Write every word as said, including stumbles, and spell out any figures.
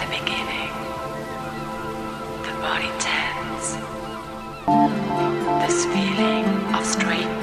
the beginning, the body tense, this feeling of straight